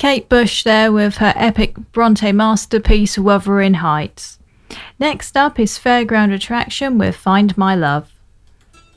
Kate Bush there with her epic Bronte masterpiece Wuthering Heights. Next up is Fairground Attraction with Find My Love.